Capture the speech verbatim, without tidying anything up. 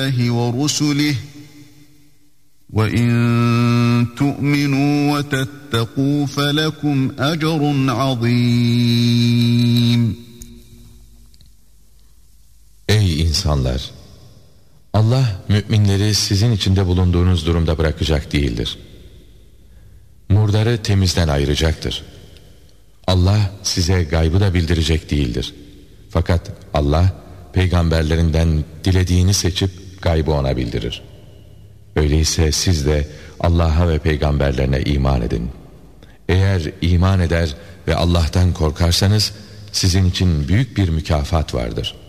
وَرُسُلِهِ وَإِن تُؤْمِنُوا وَتَتَّقُوا فَلَكُمْ أَجْرٌ عَظِيمٌ. Ey insanlar! Allah müminleri sizin içinde bulunduğunuz durumda bırakacak değildir. Murdarı temizden ayıracaktır. Allah size gaybı da bildirecek değildir. Fakat Allah peygamberlerinden dilediğini seçip gaybı ona bildirir. Öyleyse siz de Allah'a ve peygamberlerine iman edin. Eğer iman eder ve Allah'tan korkarsanız sizin için büyük bir mükafat vardır.